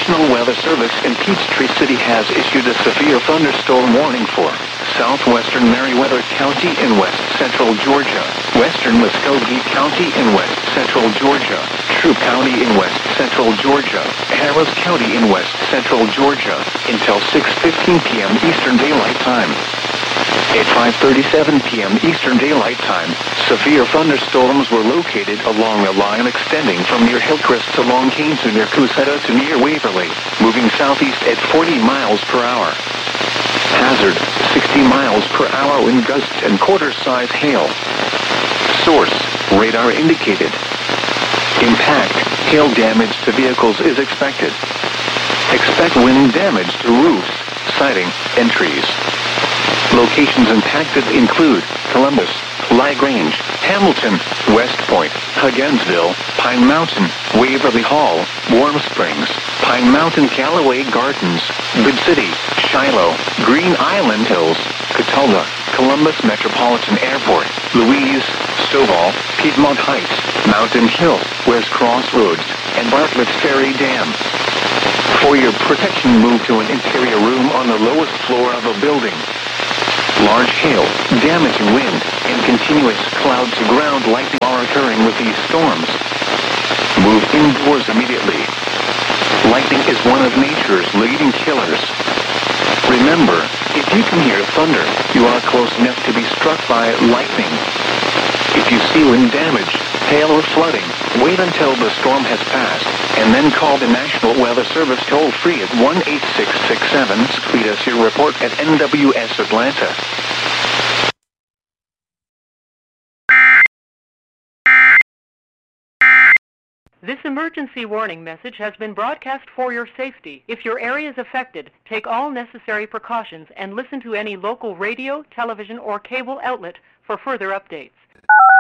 National Weather Service in Peachtree City has issued a severe thunderstorm warning for southwestern Meriwether County in west central Georgia, western Muskogee County in west central Georgia, Troup County in west central Georgia, Harris County in west central Georgia, until 6:15 p.m. Eastern Daylight Time. At 5:37 p.m. Eastern Daylight Time, severe thunderstorms were located along a line extending from near Hillcrest to Long Canes to near Cusetta to near Waverly, moving southeast at 40 miles per hour. Hazard, 60 miles per hour wind gusts and quarter-size hail. Source, radar indicated. Impact, hail damage to vehicles is expected. Expect wind damage to roofs, siding, and trees. Locations impacted include Columbus, LaGrange, Hamilton, West Point, Hugginsville, Pine Mountain, Waverly Hall, Warm Springs, Pine Mountain Callaway Gardens, Bid City, Shiloh, Green Island Hills, Catawba, Columbus Metropolitan Airport, Louise, Stovall, Piedmont Heights, Mountain Hill, West Crossroads, and Bartlett's Ferry Dam. For your protection, move to an interior room on the lowest floor of a building. Large hail, damaging wind, and continuous cloud-to-ground lightning are occurring with these storms. Move indoors immediately. Lightning is one of nature's leading killers. Remember, if you can hear thunder, you are close enough to be struck by lightning. If you see wind damage, hail or flooding, wait until the storm has passed, and then call the National Weather Service toll-free at 1-8667. Tweet us your report at NWS Atlanta. This emergency warning message has been broadcast for your safety. If your area is affected, take all necessary precautions and listen to any local radio, television, or cable outlet for further updates.